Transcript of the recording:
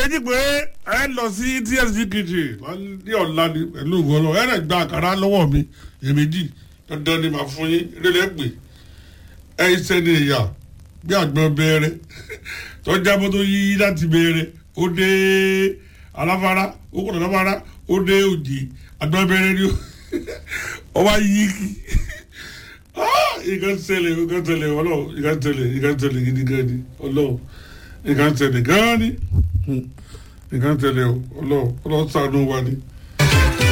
méjì pé ẹ lọ sí TSV kitchen ní ọ̀la ni pẹ̀lú ìwọ́lọ́ ẹ rẹ̀ gba àkàrà lọ́wọ́ mi èméjì dandan ni màá fún yín rẹ́lẹ̀ pè ẹ iṣẹ́ ni ìyá bí àgbọn bẹ̀rẹ̀ tó jábọ́ tó yí láti bẹ̀rẹ̀ ó dé aláfárá ó kọ̀dọ̀ aláfárá ó dé òjì àgbọn bẹ̀rẹ̀ ni ó wá yí kí ìkan ṣẹlẹ̀ ọlọ́run ìkan ṣẹlẹ̀ gidi gan ni ọlọ́run ìkan ṣẹlẹ̀ gan ni ìkan ṣẹlẹ̀ ọlọ́run ṣàánú wa ni.